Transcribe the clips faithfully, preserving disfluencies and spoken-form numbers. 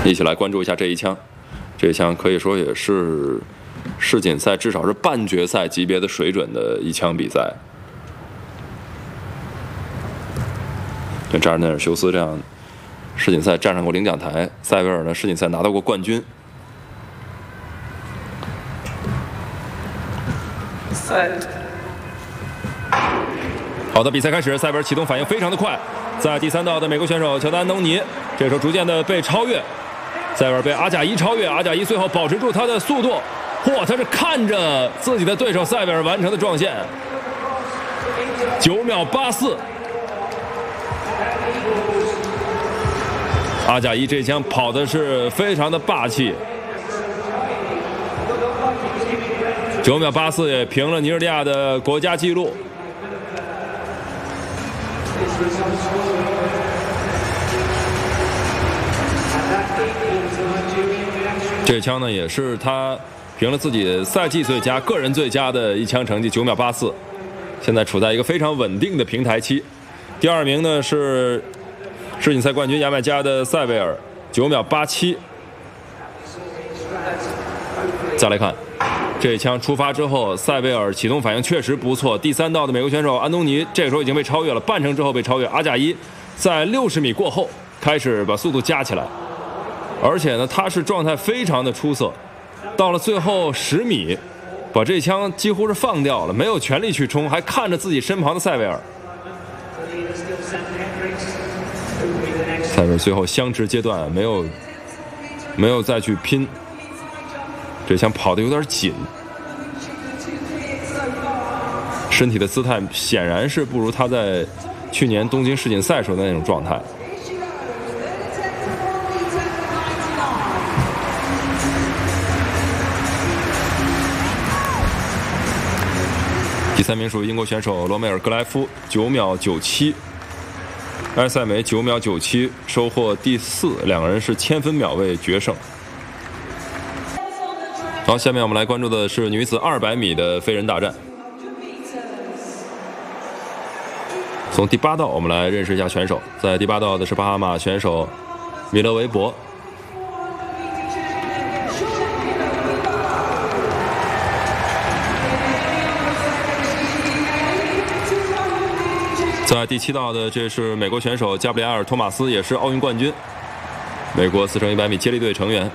一起来关注一下这一枪，这一枪可以说也是世锦赛至少是半决赛级别的水准的一枪比赛。像扎尔内尔修斯这样世锦赛站上过领奖台，塞维尔呢世锦赛拿到过冠军。好的，比赛开始，塞维尔启动反应非常的快，在第三道的美国选手乔丹·安东尼，这时候逐渐的被超越。塞维尔被阿贾伊超越，阿贾伊最后保持住他的速度，嚯，他是看着自己的对手塞维尔完成的撞线，九秒八四。阿贾伊这枪跑的是非常的霸气，九秒八四也平了尼日利亚的国家纪录。这枪呢也是他凭了自己赛季最佳、个人最佳的一枪成绩九秒八四，现在处在一个非常稳定的平台期。第二名呢是世锦赛冠军牙买加的塞维尔，九秒八七。再来看这一枪出发之后，塞维尔启动反应确实不错。第三道的美国选手安东尼这个时候已经被超越了，半程之后被超越。阿贾伊在六十米过后开始把速度加起来。而且呢，他是状态非常的出色，到了最后十米，把这枪几乎是放掉了，没有全力去冲，还看着自己身旁的塞维尔。塞维尔最后相持阶段没有没有再去拼，这枪跑得有点紧，身体的姿态显然是不如他在去年东京世锦赛时候的那种状态。第三名属于英国选手罗梅尔·格莱夫，九秒九七；埃塞梅九秒九七，收获第四，两个人是千分秒位决胜。好，下面我们来关注的是女子二百米的飞人大战。从第八道我们来认识一下选手，在第八道的是巴哈马选手米勒维博。在第七道的这是美国选手加布里埃尔·托马斯，也是奥运冠军，美国四乘一百米接力队成员，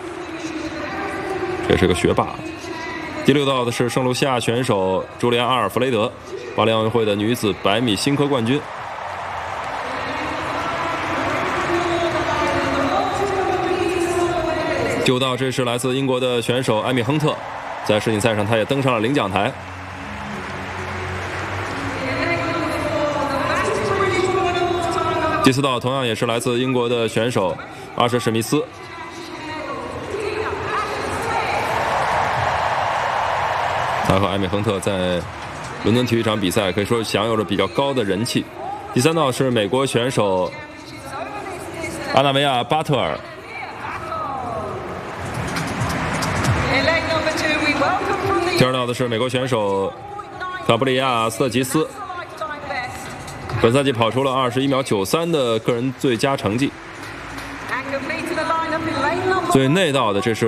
这是个学霸。第六道的是圣卢西亚选手朱利安·阿尔弗雷德，巴黎奥运会的女子百米新科冠军。九道这是来自英国的选手艾米·亨特，在世锦赛上他也登上了领奖台。第四道同样也是来自英国的选手阿什·史密斯。他和艾米·亨特在伦敦体育场比赛可以说享有着比较高的人气。第三道是美国选手阿纳维亚·巴特尔。第二道的是美国选手卡布里亚·斯特吉斯。本赛季跑出了二十一秒九三的个人最佳成绩。最内道的这是